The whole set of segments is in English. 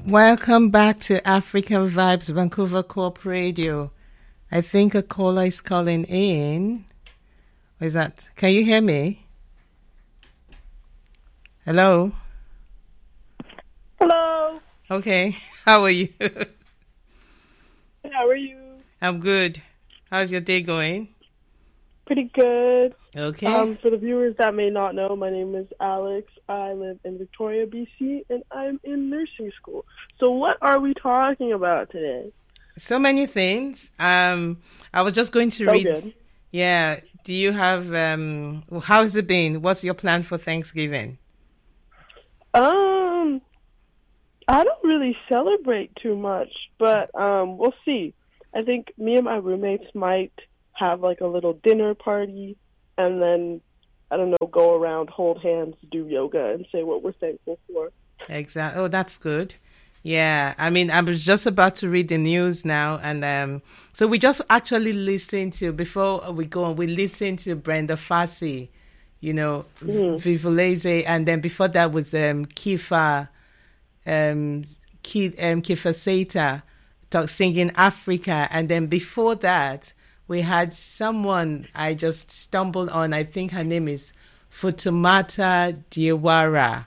Welcome back to African Vibes, Vancouver Co-op Radio. I think a caller is calling in. What is that? Can you hear me? Hello? Hello. Okay. How are you? How are you? I'm good. How's your day going? Pretty good. Okay. For the viewers that may not know, my name is Alex. I live in Victoria, BC, and I'm in nursing school. So what are we talking about today? So many things. I was just going to read. Good. Yeah. Do you have, how's it been? What's your plan for Thanksgiving? I don't really celebrate too much, but we'll see. I think me and my roommates might have like a little dinner party, and then, I don't know, go around, hold hands, do yoga, and say what we're thankful for. Exactly. Oh, that's good. Yeah. I mean, I was just about to read the news now, and so we just actually listened to, before we go on, we listened to Brenda Fassie, Vivuleze, and then before that was Kifa Seta singing Africa, and then before that we had someone I just stumbled on. I think her name is Futumata Diawara.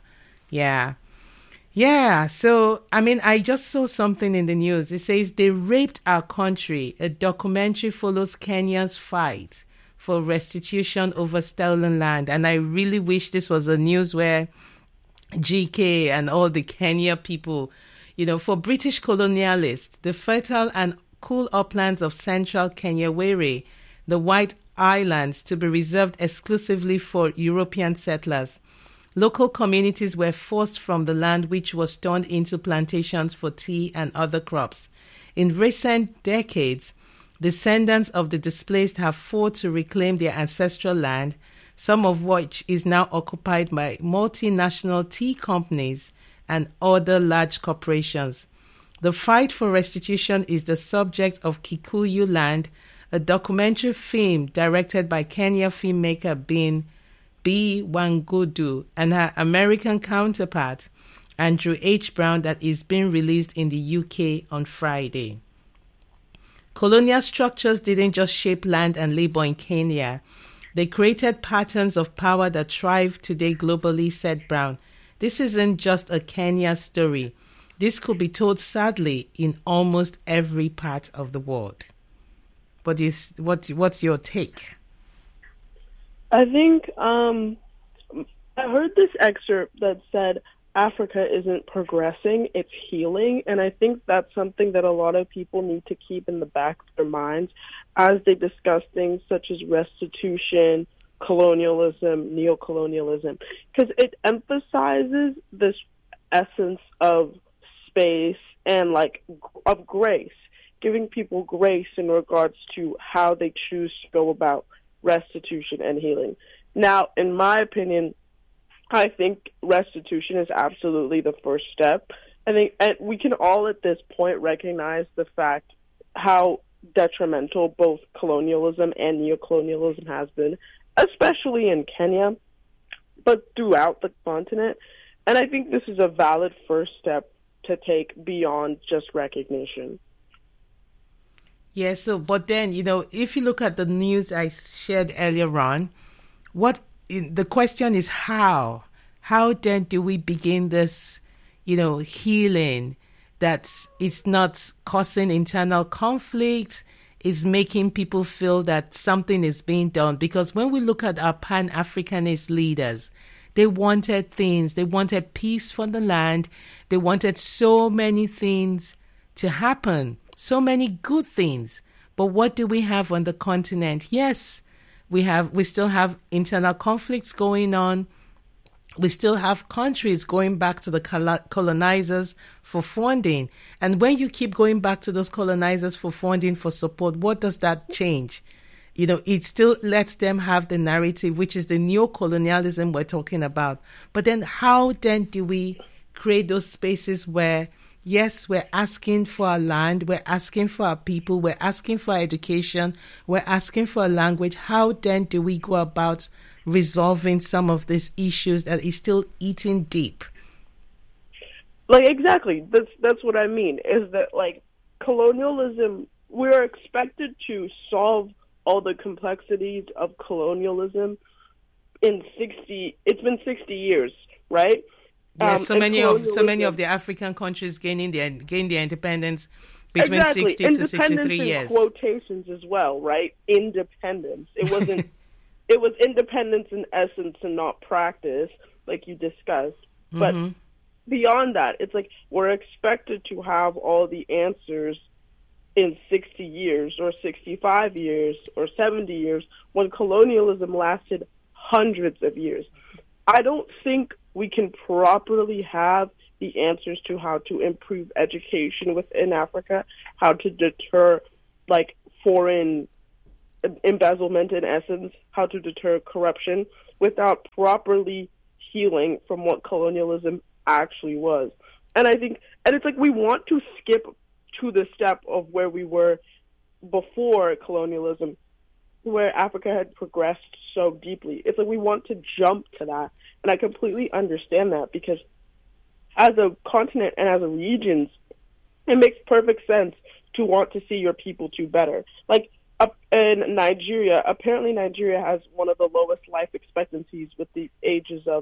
Yeah. So, I mean, I just saw something in the news. It says they raped our country. A documentary follows Kenya's fight for restitution over stolen land. And I really wish this was a news where GK and all the Kenya people, for British colonialists, the fertile and cool uplands of central Kenyawere, the White Islands, to be reserved exclusively for European settlers. Local communities were forced from the land, which was turned into plantations for tea and other crops. In recent decades, descendants of the displaced have fought to reclaim their ancestral land, some of which is now occupied by multinational tea companies and other large corporations. The fight for restitution is the subject of Kikuyu Land, a documentary film directed by Kenya filmmaker B. Wangudu and her American counterpart, Andrew H. Brown, that is being released in the UK on Friday. Colonial structures didn't just shape land and labor in Kenya. They created patterns of power that thrive today globally, said Brown. This isn't just a Kenya story. This could be told, sadly, in almost every part of the world. What's your take? I think I heard this excerpt that said Africa isn't progressing, it's healing, and I think that's something that a lot of people need to keep in the back of their minds as they discuss things such as restitution, colonialism, neocolonialism, because it emphasizes this essence of space and of grace, giving people grace in regards to how they choose to go about restitution and healing. Now, in my opinion, I think restitution is absolutely the first step. I think we can all at this point recognize the fact how detrimental both colonialism and neocolonialism has been, especially in Kenya, but throughout the continent. And I think this is a valid first step to take beyond just recognition. Yeah, but then, if you look at the news I shared earlier on, the question is how? How then do we begin this, healing that it's not causing internal conflict, is making people feel that something is being done? Because when we look at our Pan-Africanist leaders, they wanted things. They wanted peace for the land. They wanted so many things to happen, so many good things. But what do we have on the continent? Yes, we still have internal conflicts going on. We still have countries going back to the colonizers for funding. And when you keep going back to those colonizers for funding, for support, what does that change? It still lets them have the narrative, which is the neo-colonialism we're talking about. But then how then do we create those spaces where, yes, we're asking for our land, we're asking for our people, we're asking for our education, we're asking for a language. How then do we go about resolving some of these issues that is still eating deep? Like, exactly. That's what I mean. Is that like colonialism? We're expected to solve all the complexities of colonialism in 60. It's been 60 years, right? Yes, And so many of colonialism, the African countries gained their independence between exactly. 60 to Independence 63 in years. quotations as well, right? Independence. It wasn't. It was independence in essence and not practice, like you discussed. But Mm-hmm. beyond that, it's like we're expected to have all the answers in 60 years or 65 years or 70 years when colonialism lasted hundreds of years. I don't think we can properly have the answers to how to improve education within Africa, how to deter like foreign embezzlement in essence, how to deter corruption without properly healing from what colonialism actually was. And I think, and it's like we want to skip to the step of where we were before colonialism, where Africa had progressed so deeply. It's like we want to jump to that. And I completely understand that because as a continent and as a region, it makes perfect sense to want to see your people do better. Like up in Nigeria, apparently Nigeria has one of the lowest life expectancies with the ages of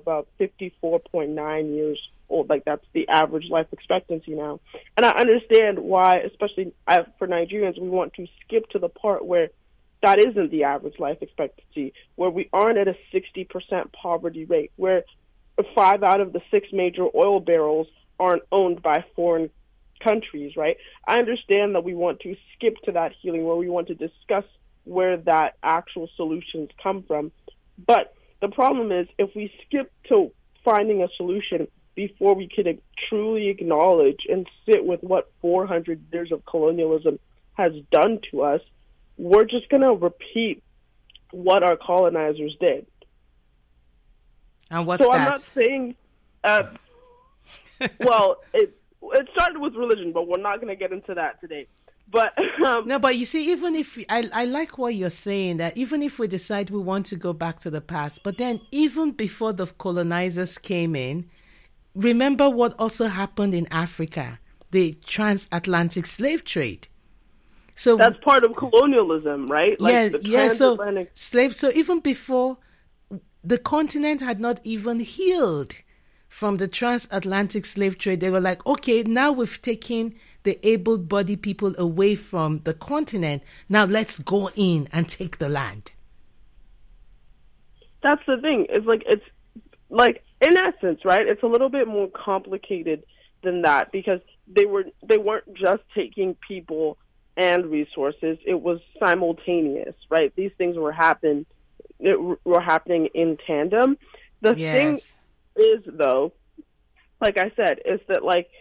54.9 years old. Like that's the average life expectancy now. And I understand why, especially for Nigerians, we want to skip to the part where that isn't the average life expectancy, where we aren't at a 60% poverty rate, where 5 out of the 6 major oil barrels aren't owned by foreign countries, right? I understand that we want to skip to that healing where we want to discuss where that actual solutions come from. But the problem is if we skip to finding a solution before we could truly acknowledge and sit with what 400 years of colonialism has done to us, we're just going to repeat what our colonizers did. And what's so that? I'm not saying, well, it started with religion, but we're not going to get into that today. But no, but you see, even if I like what you're saying, that even if we decide we want to go back to the past, but then even before the colonizers came in, remember what also happened in Africa, the transatlantic slave trade. So that's part of colonialism, right? Like the transatlantic slaves. So even before, the continent had not even healed from the transatlantic slave trade. They were like, okay, now we've taken the able-bodied people away from the continent. Now let's go in and take the land. That's the thing. It's like in essence, right? It's a little bit more complicated than that because they weren't just taking people and resources. It was simultaneous, right? These things were happening in tandem. The thing is, though, like I said, is that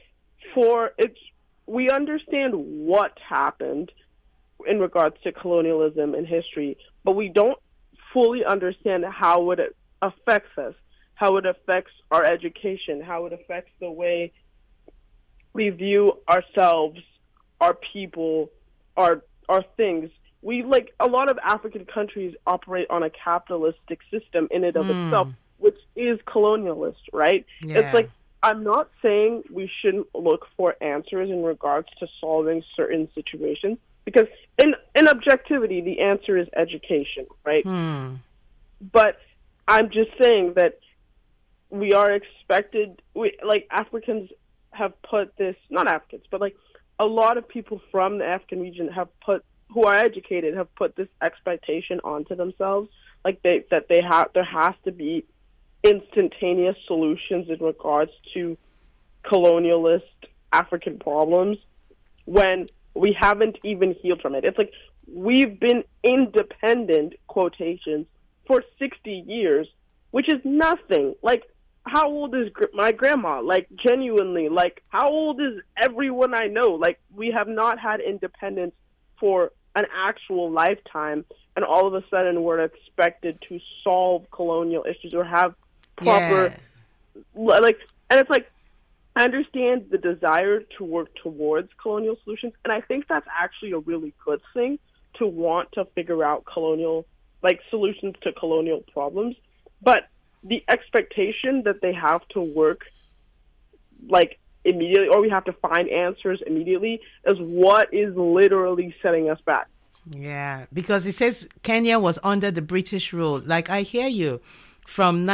we understand what happened in regards to colonialism and history, but we don't fully understand how it affects us, how it affects our education, how it affects the way we view ourselves, our people, our things. We a lot of African countries operate on a capitalistic system in and of itself, which is colonialist, right? Yeah. It's like, I'm not saying we shouldn't look for answers in regards to solving certain situations, because in objectivity, the answer is education, right? But I'm just saying that we are expected, Africans have put this, not Africans, but a lot of people from the African region who are educated have put this expectation onto themselves, there has to be instantaneous solutions in regards to colonialist African problems when we haven't even healed from it. It's like we've been independent, quotations, for 60 years, which is nothing. Like, how old is my grandma? Genuinely, how old is everyone I know? We have not had independence for an actual lifetime, and all of a sudden we're expected to solve colonial issues or have proper, and it's like, I understand the desire to work towards colonial solutions, and I think that's actually a really good thing, to want to figure out solutions to colonial problems, but the expectation that they have to work immediately, or we have to find answers immediately, is what is literally setting us back. Yeah, because it says Kenya was under the British rule. Like, I hear you, from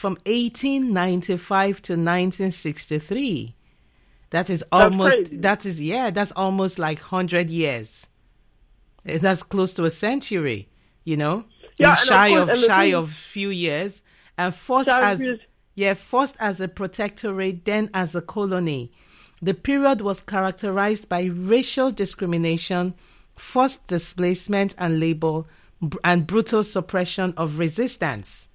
1895 to 1963. That is almost, that's almost like 100 years. That's close to a century, you know? Yeah, shy of few years. And first as a protectorate, then as a colony. The period was characterized by racial discrimination, forced displacement and labor, and brutal suppression of resistance.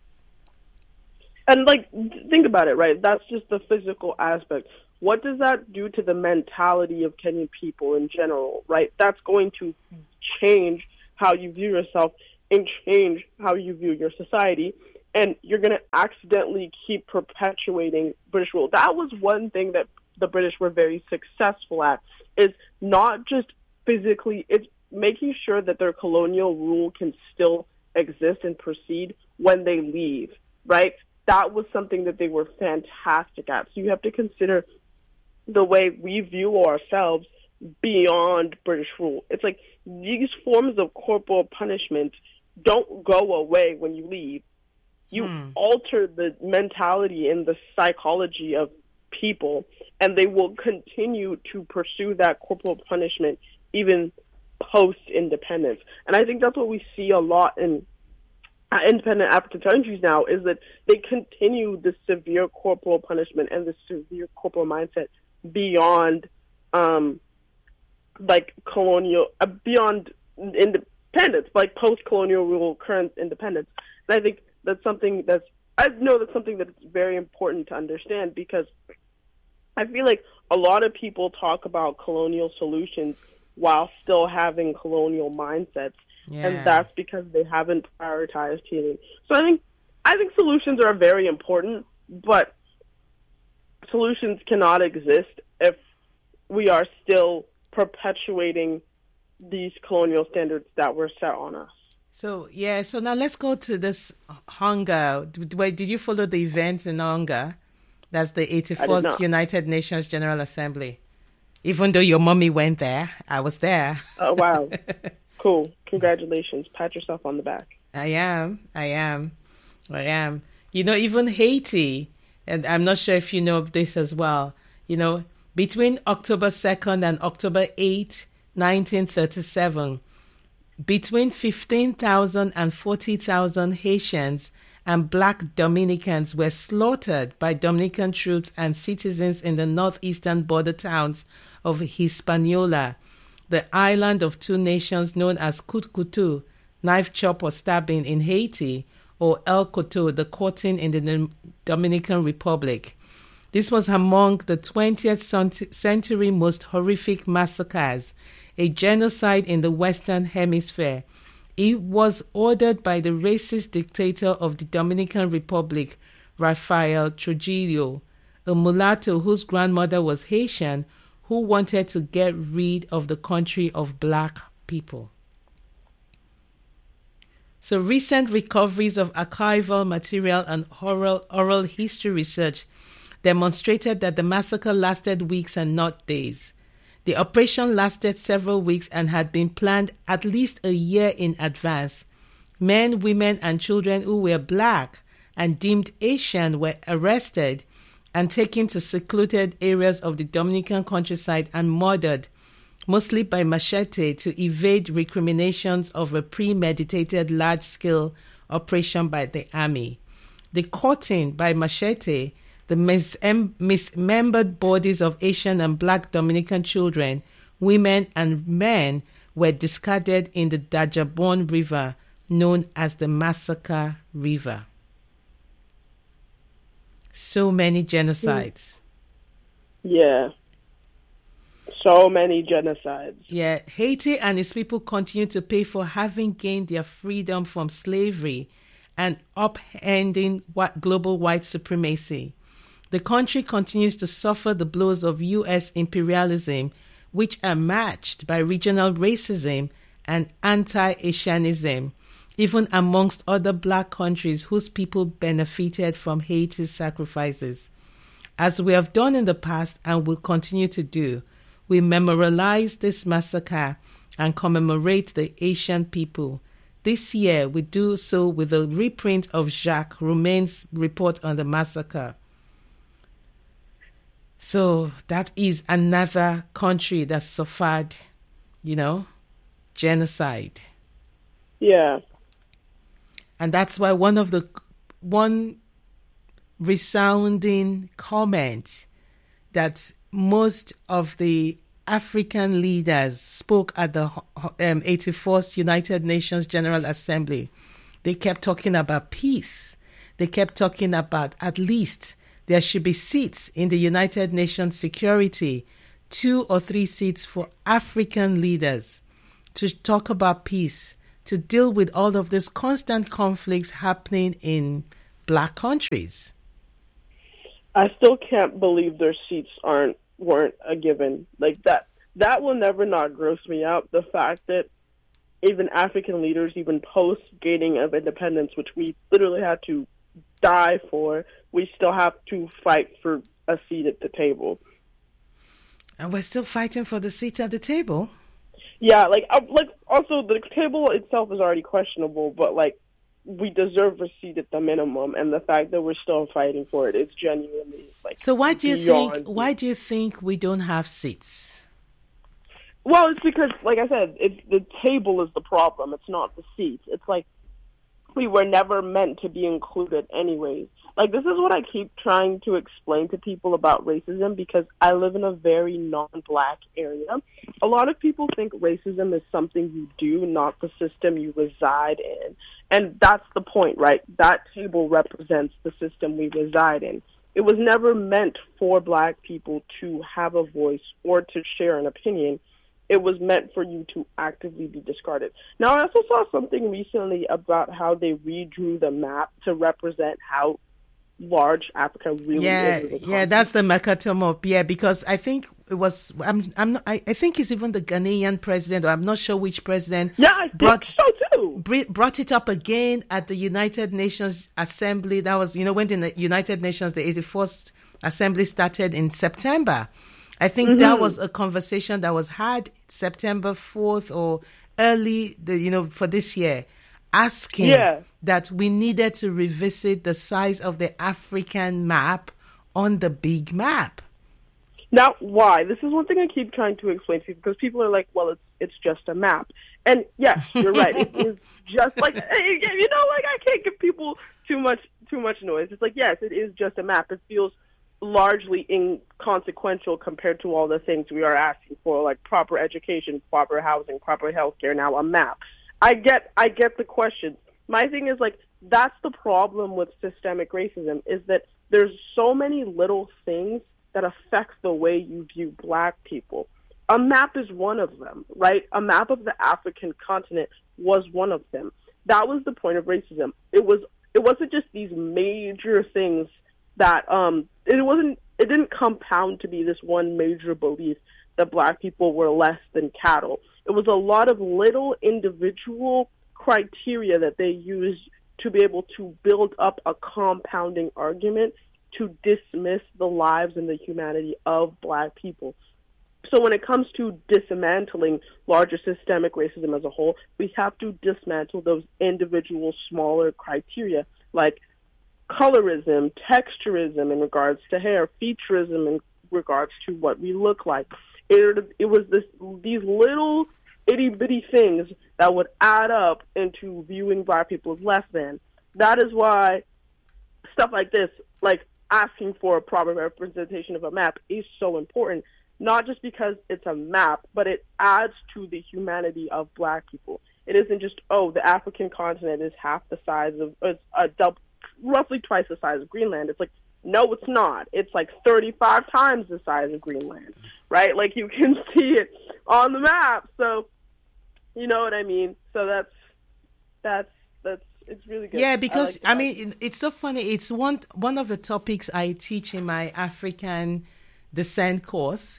And, like, think about it, right? That's just the physical aspect. What does that do to the mentality of Kenyan people in general, right? That's going to change how you view yourself and change how you view your society. And you're going to accidentally keep perpetuating British rule. That was one thing that the British were very successful at, is not just physically, it's making sure that their colonial rule can still exist and proceed when they leave, right? That was something that they were fantastic at. So you have to consider the way we view ourselves beyond British rule. It's like these forms of corporal punishment don't go away when you leave. You alter the mentality and the psychology of people, and they will continue to pursue that corporal punishment even post-independence. And I think that's what we see a lot in independent African countries now, is that they continue the severe corporal punishment and the severe corporal mindset beyond like colonial, beyond independence, like post-colonial rule, current independence. And I think that's something that's very important to understand, because I feel like a lot of people talk about colonial solutions while still having colonial mindsets. Yeah. And that's because they haven't prioritized healing. So I think solutions are very important, but solutions cannot exist if we are still perpetuating these colonial standards that were set on us. So now let's go to this hunger. Did you follow the events in hunger? That's the 81st United Nations General Assembly. Even though your mommy went there, I was there. Oh, wow. Cool. Congratulations. Pat yourself on the back. I am. You know, even Haiti, and I'm not sure if you know this as well, you know, between October 2nd and October 8th, 1937, between 15,000 and 40,000 Haitians and Black Dominicans were slaughtered by Dominican troops and citizens in the northeastern border towns of Hispaniola, the island of two nations known as Kutu, knife chop or stabbing in Haiti, or El Coteau, the quartering in the Dominican Republic. This was among the 20th century most horrific massacres, a genocide in the Western Hemisphere. It was ordered by the racist dictator of the Dominican Republic, Rafael Trujillo, a mulatto whose grandmother was Haitian, who wanted to get rid of the country of Black people. So recent recoveries of archival material and oral history research demonstrated that the massacre lasted weeks and not days. The operation lasted several weeks and had been planned at least a year in advance. Men, women, and children who were Black and deemed Asian were arrested and taken to secluded areas of the Dominican countryside and murdered, mostly by machete, to evade recriminations of a premeditated large-scale operation by the army. The cutting by machete, the mismembered bodies of Asian and Black Dominican children, women, and men were discarded in the Dajabon River, known as the Massacre River. So many genocides. Yeah. So many genocides. Yeah. Haiti and its people continue to pay for having gained their freedom from slavery and upending global white supremacy. The country continues to suffer the blows of U.S. imperialism, which are matched by regional racism and anti-Asianism, even amongst other Black countries whose people benefited from Haiti's sacrifices. As we have done in the past and will continue to do, we memorialize this massacre and commemorate the Haitian people. This year, we do so with a reprint of Jacques Roumain's report on the massacre. So that is another country that suffered, genocide. Yeah. And that's why one resounding comment that most of the African leaders spoke at the 84th United Nations General Assembly. They kept talking about peace. They kept talking about at least there should be seats in the United Nations security, 2 or 3 seats for African leaders to talk about peace, to deal with all of these constant conflicts happening in Black countries. I still can't believe their seats weren't a given. Like that will never not gross me out. The fact that even African leaders, even post gaining of independence, which we literally had to die for, we still have to fight for a seat at the table. And we're still fighting for the seat at the table? Yeah, like also the table itself is already questionable, but like we deserve a seat at the minimum, and the fact that we're still fighting for it is genuinely like. So why do you think we don't have seats? Well, it's because, like I said, the table is the problem. It's not the seats. It's like we were never meant to be included anyways. Like, this is what I keep trying to explain to people about racism, because I live in a very non-Black area. A lot of people think racism is something you do, not the system you reside in. And that's the point, right? That table represents the system we reside in. It was never meant for Black people to have a voice or to share an opinion. It was meant for you to actively be discarded. Now, I also saw something recently about how they redrew the map to represent how large Africa really is. Yeah, that's the Mercator map. Yeah, because I think it was. I think it's even the Ghanaian president, or I'm not sure which president. Yeah, I think so too. Brought it up again at the United Nations Assembly. That was, when the United Nations, the 84th Assembly started in September. I think that was a conversation that was had September 4th or early, for this year, asking that we needed to revisit the size of the African map on the big map. Now, why? This is one thing I keep trying to explain to people, because people are like, well, it's just a map. And yes, you're right. It is just like, I can't give people too much noise. It's like, yes, it is just a map. It feels largely inconsequential compared to all the things we are asking for, like proper education, proper housing, proper healthcare. Now a map. I get the question. My thing is, like, that's the problem with systemic racism, is that there's so many little things that affect the way you view Black people. A map is one of them, right? A map of the African continent was one of them. That was the point of racism. It wasn't just these major things that it didn't compound to be this one major belief that Black people were less than cattle. It was a lot of little individual criteria that they used to be able to build up a compounding argument to dismiss the lives and the humanity of Black people. So when it comes to dismantling larger systemic racism as a whole, we have to dismantle those individual smaller criteria, like colorism, texturism in regards to hair, featureism in regards to what we look like. It was these little itty-bitty things that would add up into viewing Black people as less than. That is why stuff like this, like asking for a proper representation of a map, is so important. Not just because it's a map, but it adds to the humanity of Black people. It isn't just, the African continent is half the size of, roughly twice the size of Greenland. It's like, no, it's not. It's like 35 times the size of Greenland, right? Like, you can see it on the map. So, you know what I mean? So that's it's really good. Yeah, because I mean, it's so funny. It's one of the topics I teach in my African descent course,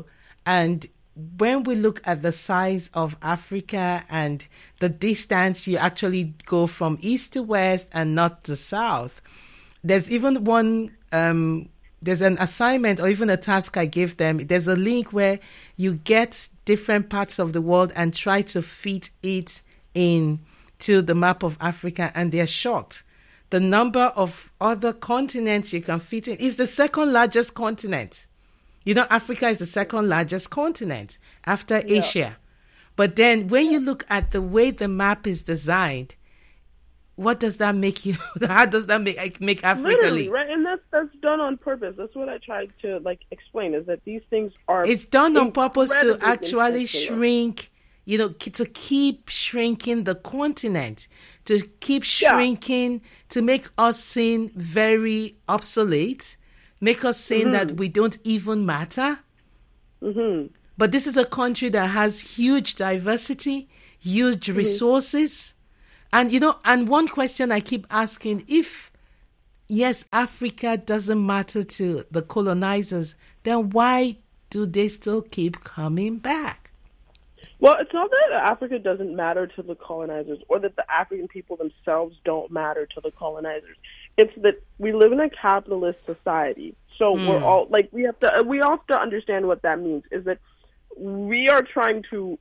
and when we look at the size of Africa and the distance you actually go from east to west and north to south, there's even one there's an assignment or even a task I give them. There's a link where you get different parts of the world and try to fit it in to the map of Africa, and they're shocked. The number of other continents you can fit in is the second largest continent. Africa is the second largest continent after Asia. But then when you look at the way the map is designed, what does that make you? How does that make Africa literally, right? And that's done on purpose. That's what I tried to explain, is that these things are. It's done on purpose to actually shrink. To keep shrinking the continent, to keep shrinking, to make us seem very obsolete, make us seem that we don't even matter. Mm-hmm. But this is a country that has huge diversity, huge resources. And, and one question I keep asking, if, yes, Africa doesn't matter to the colonizers, then why do they still keep coming back? Well, it's not that Africa doesn't matter to the colonizers or that the African people themselves don't matter to the colonizers. It's that we live in a capitalist society. So we're all we have to understand what that means, is that we are trying to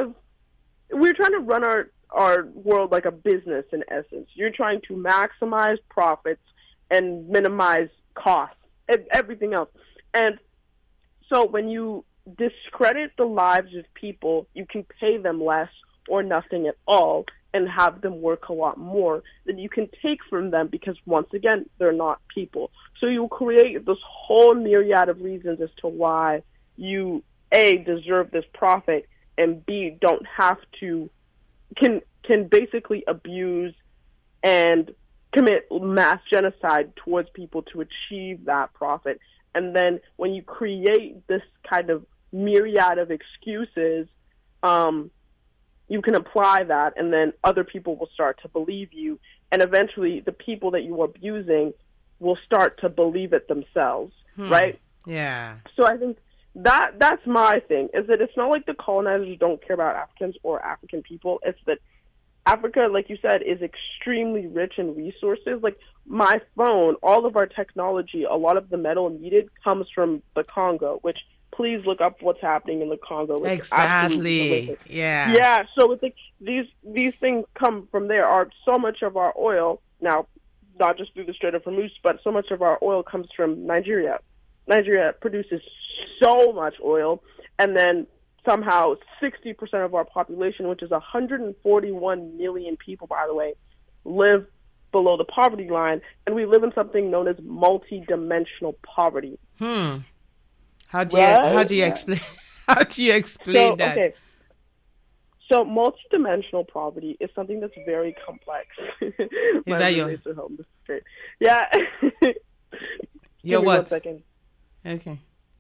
run our world like a business in essence. You're trying to maximize profits and minimize costs and everything else. And so when you discredit the lives of people, you can pay them less or nothing at all and have them work a lot more than you can take from them, because once again, they're not people. So you create this whole myriad of reasons as to why you A, deserve this profit, and B, don't have to, can basically abuse and commit mass genocide towards people to achieve that profit. And then when you create this kind of myriad of excuses, you can apply that, and then other people will start to believe you. And eventually the people that you are abusing will start to believe it themselves, right? Yeah. So I think that's my thing, is that it's not like the colonizers don't care about Africans or African people. It's that Africa, like you said, is extremely rich in resources. Like my phone, all of our technology, a lot of the metal needed comes from the Congo, which please look up what's happening in the Congo. Exactly. Yeah. Yeah. So it's like these things come from there. So much of our oil, now not just through the Strait of Hormuz, but so much of our oil comes from Nigeria. Nigeria produces so much oil, and then somehow 60% of our population, which is 141 million people, by the way, live below the poverty line, and we live in something known as multi-dimensional poverty. How do you explain that? Okay. So multi-dimensional poverty is something that's very complex. Is that your? Home. This is great. Yeah. Your what? 1 second. Okay.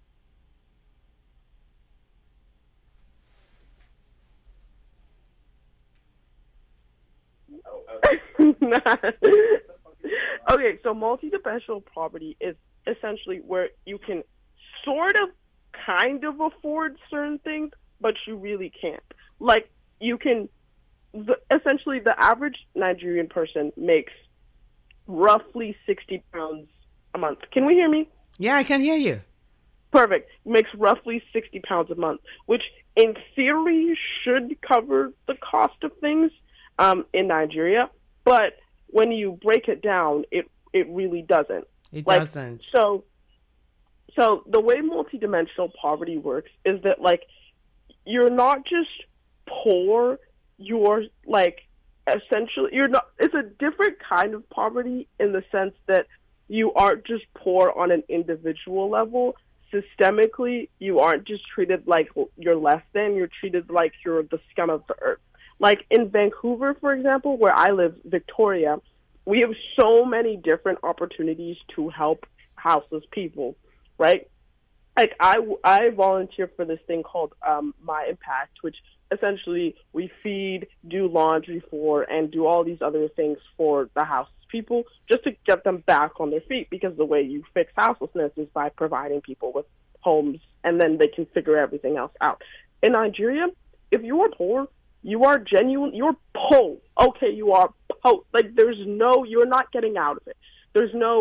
Okay, so multi-dimensional poverty is essentially where you can sort of kind of afford certain things, but you really can't. Like, you can, essentially the average Nigerian person makes roughly 60 pounds a month. Can we hear me? Yeah, I can hear you. Perfect. Makes roughly 60 pounds a month, which in theory should cover the cost of things in Nigeria. But when you break it down, it really doesn't. It doesn't. So the way multidimensional poverty works is that, like, you're not just poor, you're, like, essentially, you're not, it's a different kind of poverty in the sense that you aren't just poor on an individual level. Systemically, you aren't just treated like you're less than, you're treated like you're the scum of the earth. Like in Vancouver, for example, where I live, Victoria, we have so many different opportunities to help houseless people, right? Like I volunteer for this thing called My Impact, which essentially we feed, do laundry for, and do all these other things for the houseless people just to get them back on their feet, because the way you fix houselessness is by providing people with homes, and then they can figure everything else out. In Nigeria, if you are poor, you are genuine, you're poor. Okay, you are poor. Like, you're not getting out of it. There's no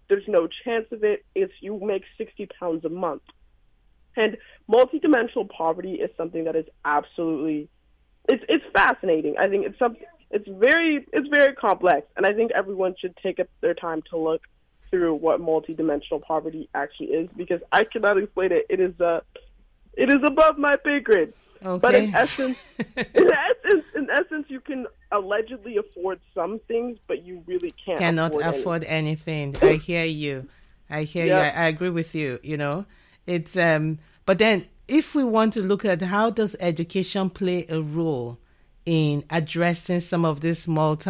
there's no chance of it. It's you make 60 pounds a month. And multidimensional poverty is something that is absolutely, it's fascinating. I think it's very complex, and I think everyone should take up their time to look through what multidimensional poverty actually is, because I cannot explain it. It is above my pay grade. Okay. But in essence, you can allegedly afford some things, but you really cannot afford anything. I hear you. I agree with you. You know, it's but then if we want to look at how does education play a role in addressing some of this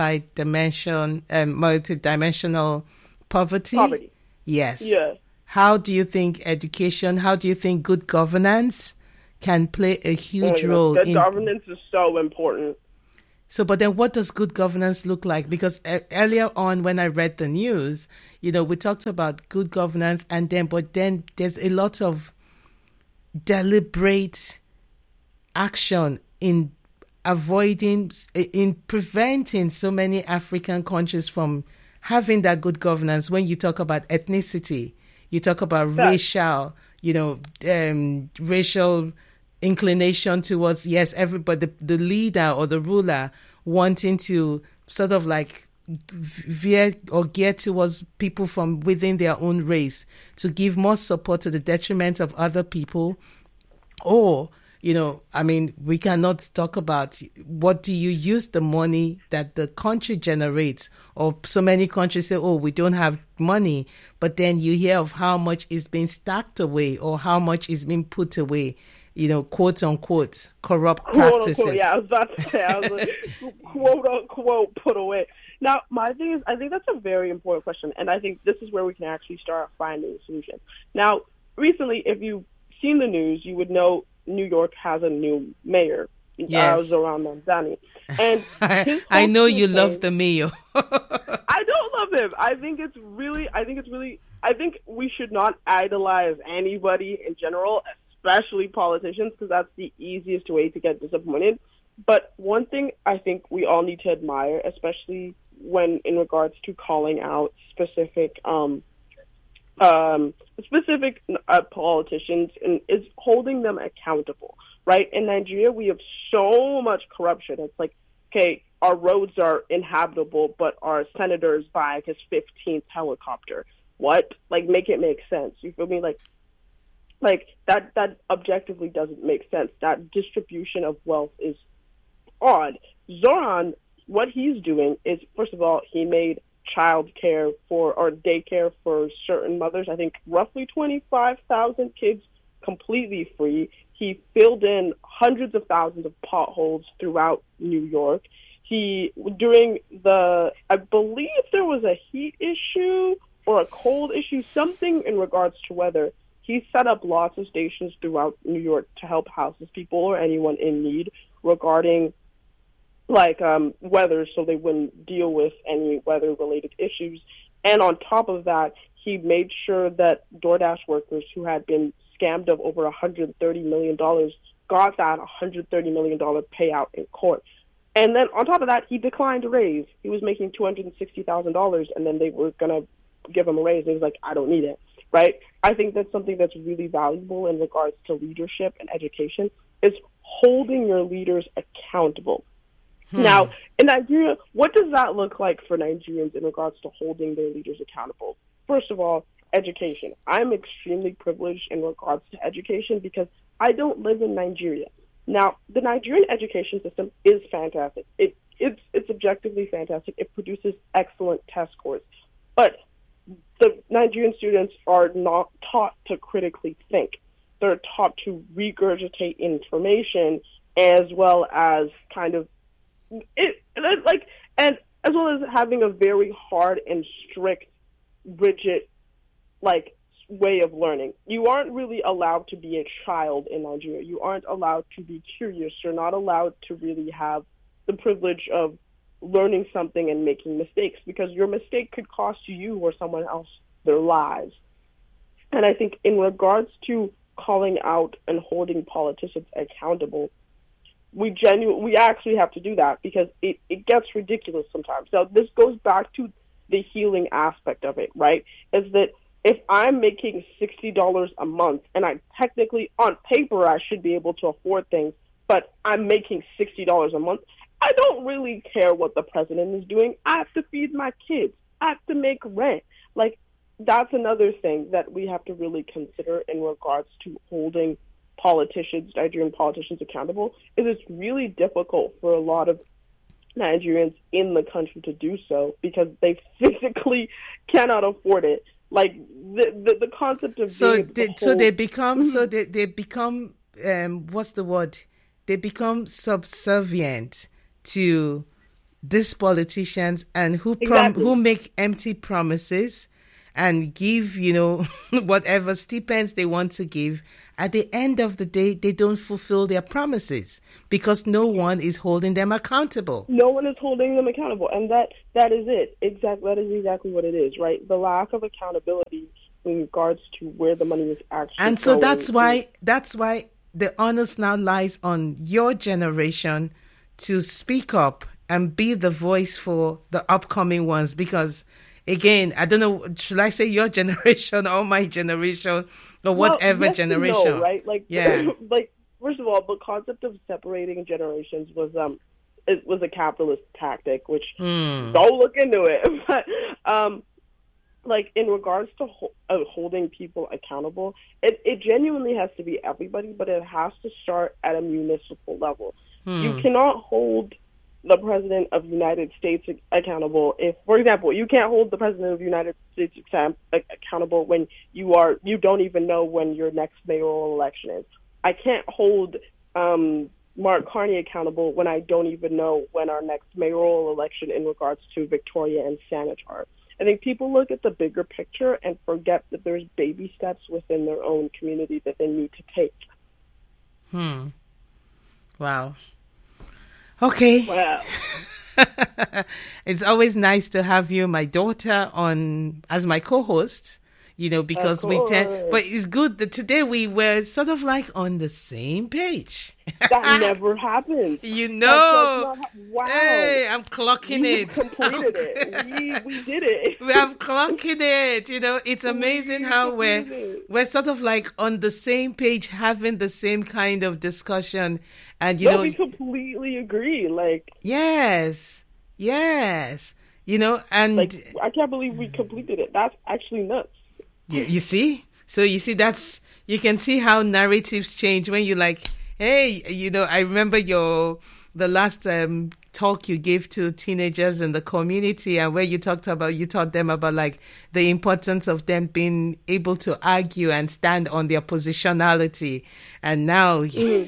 multidimensional poverty. Yes. Yeah. How do you think good governance can play a huge role? Good governance is so important. So, but then what does good governance look like? Because earlier on when I read the news, we talked about good governance, but then there's a lot of deliberate action in preventing so many African countries from having that good governance. When you talk about ethnicity, you talk about racial inclination towards, yes, everybody, the leader or the ruler wanting to sort of like veer or gear towards people from within their own race to give more support to the detriment of other people. Or, we cannot talk about what do you use the money that the country generates, or so many countries say, oh, we don't have money, but then you hear of how much is being stacked away or how much is being put away, quote unquote, corrupt practices. Quote, yeah, I was about to say, quote unquote, put away. Now, my thing is, I think that's a very important question, and I think this is where we can actually start finding a solution. Now, recently, if you've seen the news, you would know New York has a new mayor, Zoran Mamdani. And I know you love the mayor. I don't love him. I think we should not idolize anybody in general, especially politicians, because that's the easiest way to get disappointed. But one thing I think we all need to admire, especially when in regards to calling out specific politicians, and is holding them accountable, right? In Nigeria, we have so much corruption. It's like, okay, our roads are inhabitable, but our senator is buying his 15th helicopter. What? Like, make it make sense. You feel me? Like that objectively doesn't make sense. That distribution of wealth is odd. Zoran, what he's doing is, first of all, he made daycare for certain mothers, I think roughly 25,000 kids, completely free. He filled in hundreds of thousands of potholes throughout New York. I believe there was a heat issue or a cold issue, something in regards to weather. He set up lots of stations throughout New York to help houseless people or anyone in need regarding weather, so they wouldn't deal with any weather-related issues. And on top of that, he made sure that DoorDash workers who had been scammed of over $130 million got that $130 million payout in court. And then on top of that, he declined a raise. He was making $260,000, and then they were going to give him a raise. And he was like, I don't need it, right? I think that's something that's really valuable in regards to leadership and education, is holding your leaders accountable. Now, in Nigeria, what does that look like for Nigerians in regards to holding their leaders accountable? First of all, education. I'm extremely privileged in regards to education because I don't live in Nigeria. Now, the Nigerian education system is fantastic. It's objectively fantastic. It produces excellent test scores. But the Nigerian students are not taught to critically think. They're taught to regurgitate information, as well as and as well as having a very hard and strict, rigid, way of learning. You aren't really allowed to be a child in Nigeria. You aren't allowed to be curious. You're not allowed to really have the privilege of learning something and making mistakes, because your mistake could cost you or someone else their lives. And I think in regards to calling out and holding politicians accountable, we actually have to do that, because it gets ridiculous sometimes. Now, this goes back to the healing aspect of it, right? Is that if I'm making $60 a month, and I technically, on paper, I should be able to afford things, but I'm making $60 a month, I don't really care what the president is doing. I have to feed my kids. I have to make rent. Like, that's another thing that we have to really consider in regards to holding politicians, Nigerian politicians, accountable, is it's really difficult for a lot of Nigerians in the country to do so because they physically cannot afford it. Like the concept of they become what's the word? They become subservient to these politicians and who make empty promises and give, whatever stipends they want to give. At the end of the day, they don't fulfill their promises because no one is holding them accountable. No one is holding them accountable. And that is it. That is exactly what it is, right? The lack of accountability in regards to where the money is actually going. And so that's why the onus now lies on your generation to speak up and be the voice for the upcoming ones, because again, I don't know, should I say your generation or my generation or whatever generation? No, right? Like, yeah. Like, first of all, the concept of separating generations was a capitalist tactic, which don't look into it. But like in regards to holding people accountable, it genuinely has to be everybody, but it has to start at a municipal level. You cannot hold the president of the United States accountable if, for example, you can't hold the president of the United States accountable when you don't even know when your next mayoral election is. I can't hold Mark Carney accountable when I don't even know when our next mayoral election in regards to Victoria and Sanitar. I think people look at the bigger picture and forget that there's baby steps within their own community that they need to take. Wow. Okay. Wow. It's always nice to have you, my daughter, on as my co-host, because we tend, but it's good that today we were sort of like on the same page. That never happened. Wow. Hey, I'm clocking we it. Completed it. We did it. I'm clocking it. It's amazing how we're sort of like on the same page, having the same kind of discussion. And we completely agree. Like, yes, and like, I can't believe we completed it. That's actually nuts. You see? So you see, you can see how narratives change when you like, hey, I remember the last talk you gave to teenagers in the community, and where you taught them about like the importance of them being able to argue and stand on their positionality. And now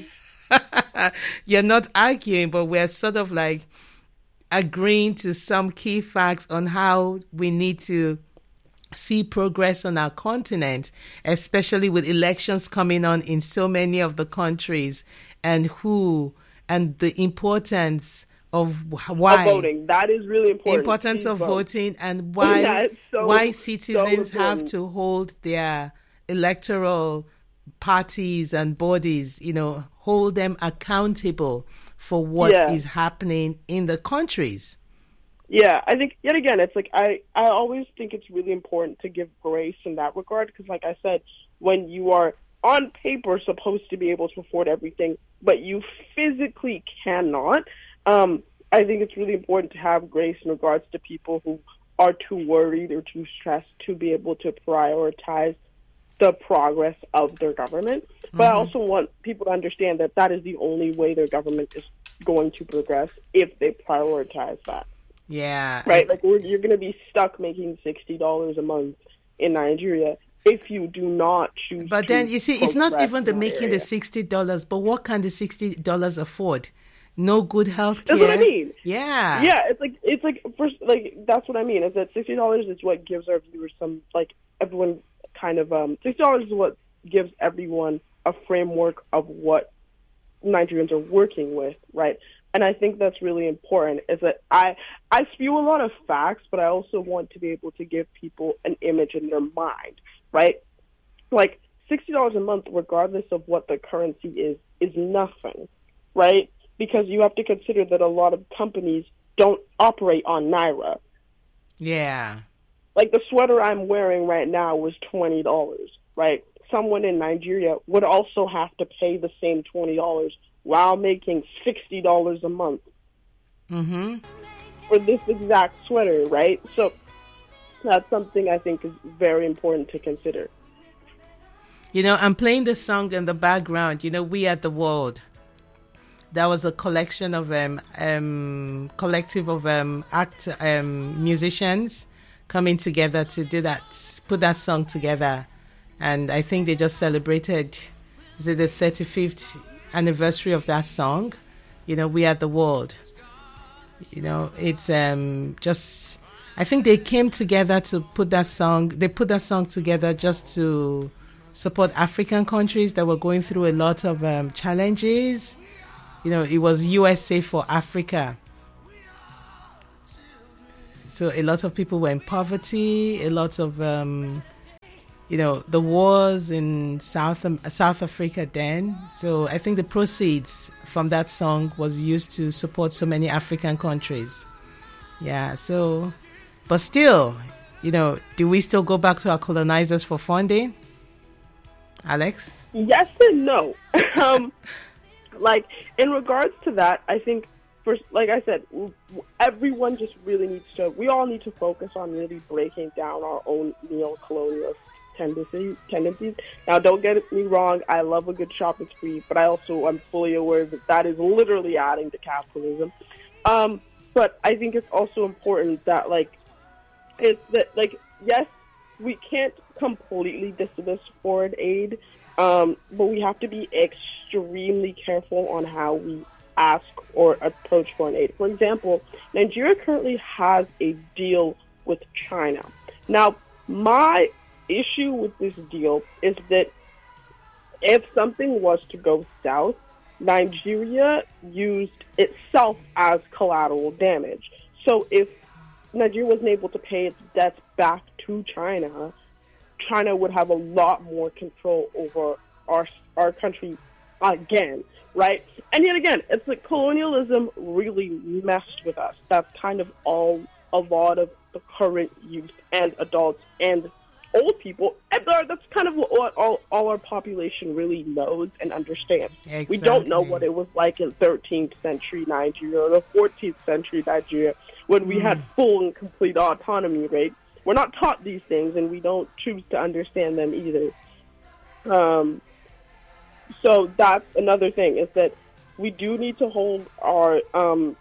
you're not arguing, but we're sort of like agreeing to some key facts on how we need to see progress on our continent, especially with elections coming on in so many of the countries, and the importance of why voting. That is really important. Importance of voting, and why citizens have to hold their electoral parties and bodies, hold them accountable for what is happening in the countries. Yeah, I think, yet again, it's like I always think it's really important to give grace in that regard, because like I said, when you are on paper supposed to be able to afford everything, but you physically cannot, I think it's really important to have grace in regards to people who are too worried or too stressed to be able to prioritize the progress of their government. But I also want people to understand that that is the only way their government is going to progress, if they prioritize that. Yeah. Right? Like, you're going to be stuck making $60 a month in Nigeria if you do not choose But then, you see, it's not even the making area. the $60, but what can the $60 afford? No good health care. That's what I mean. Yeah. Yeah, it's like first, like, that's what I mean, is that $60 is what gives our viewers some, like, everyone kind of, $60 is what gives everyone a framework of what Nigerians are working with, right? And I think that's really important, is that I spew a lot of facts, but I also want to be able to give people an image in their mind, right? Like, $60 a month, regardless of what the currency is nothing, right? Because you have to consider that a lot of companies don't operate on Naira. Yeah. Like the sweater I'm wearing right now was $20, right? Someone in Nigeria would also have to pay the same $20 while making $60 a month Mm-hmm. for this exact sweater, right? So that's something I think is very important to consider. I'm playing this song in the background. We Are the World. That was a collection of collective of musicians coming together to do that, put that song together, and I think they just celebrated, is it the 35th anniversary of that song? We Are the World. It's just, I think they came together to put that song. They put that song together just to support African countries that were going through a lot of challenges. It was USA for Africa. So a lot of people were in poverty, a lot of, the wars in South Africa then. So I think the proceeds from that song was used to support so many African countries. Yeah, so, but still, do we still go back to our colonizers for funding? Alex? Yes and no. Like, in regards to that, I think, first, like I said, everyone just really needs to, we all need to focus on really breaking down our own neo-colonialist tendencies. Now, don't get me wrong, I love a good shopping spree, but I also am fully aware that that is literally adding to capitalism. But I think it's also important that, yes, we can't completely dismiss foreign aid, but we have to be extremely careful on how we ask or approach foreign aid. For example, Nigeria currently has a deal with China. Now, my issue with this deal is that if something was to go south, Nigeria used itself as collateral damage. So if Nigeria wasn't able to pay its debts back to China, China would have a lot more control over our country again, right? And yet again, it's like colonialism really messed with us. That's kind of a lot of the current youth and adults and old people, and that's kind of what all our population really knows and understands. Exactly. We don't know what it was like in 13th century Nigeria or the 14th century Nigeria when we had full and complete autonomy, right? We're not taught these things, and we don't choose to understand them either. So that's another thing, is that we do need to hold our, on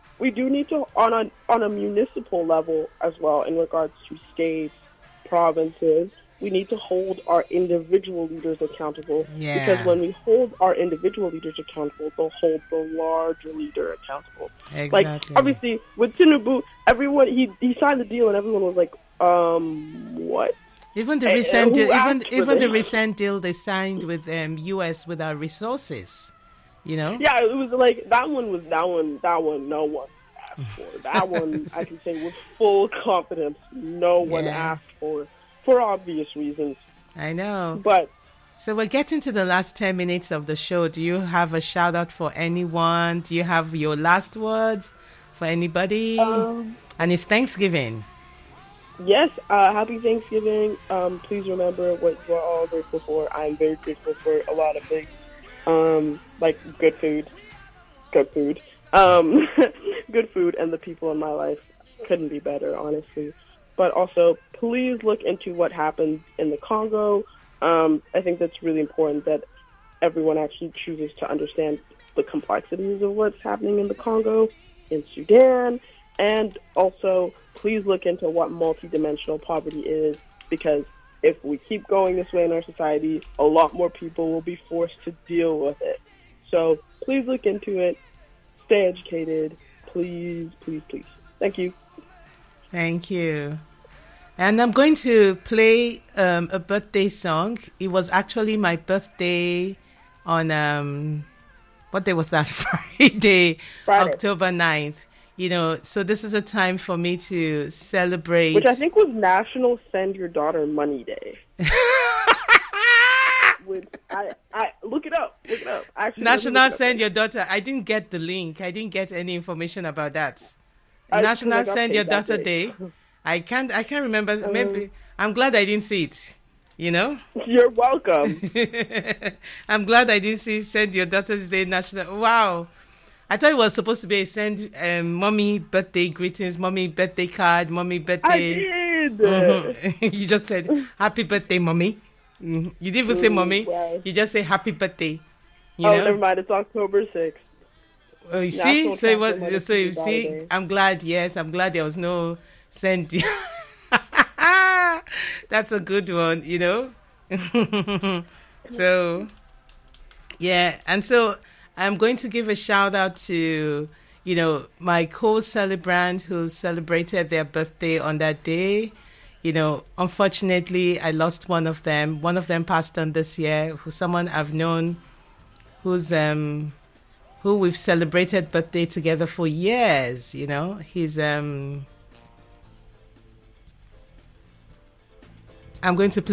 a municipal level as well, in regards to states, provinces, we need to hold our individual leaders accountable. Yeah. Because when we hold our individual leaders accountable, they'll hold the larger leader accountable. Exactly. Like, obviously, with Tinubu, everyone, he signed the deal and everyone was like, what? Even the recent deal, even the recent deal they signed with US with our resources, Yeah, it was like that one. No one asked for. That one I can say with full confidence, no one asked for obvious reasons. I know. But so we're getting to the last 10 minutes of the show. Do you have a shout out for anyone? Do you have your last words for anybody? And it's Thanksgiving. Yes, happy Thanksgiving. Please remember what we're all grateful for. I'm very grateful for a lot of things, like good food, good food, and the people in my life couldn't be better, honestly. But also, please look into what happens in the Congo. I think that's really important that everyone actually chooses to understand the complexities of what's happening in the Congo, in Sudan, and also please look into what multidimensional poverty is, because if we keep going this way in our society, a lot more people will be forced to deal with it. So please look into it. Stay educated. Please, please, please. Thank you. Thank you. And I'm going to play a birthday song. It was actually my birthday on, what day was that? Friday, October 9th. So this is a time for me to celebrate. Which I think was National Send Your Daughter Money Day. I look it up. Actually, National Send Your Daughter. I didn't get the link. I didn't get any information about that. National Send Your Daughter Day. I can't remember. Maybe I'm glad I didn't see it. You know? You're welcome. I'm glad I didn't see send your daughter's day national. Wow. I thought it was supposed to be a send mommy birthday greetings, mommy birthday card, mommy birthday. I did. You just said happy birthday, mommy. You didn't even say mommy. Wow. You just say happy birthday. You Oh, know? never mind. It's October 6th. Oh, you see? National So it Cancer was. So you Medicine see? Day. I'm glad. Yes, I'm glad there was no send. That's a good one. You know. So yeah, and so I'm going to give a shout out to, you know, my co-celebrant who celebrated their birthday on that day. You know, unfortunately, I lost one of them. One of them passed on this year, who's someone I've known, who we've celebrated birthday together for years. You know, he's I'm going to play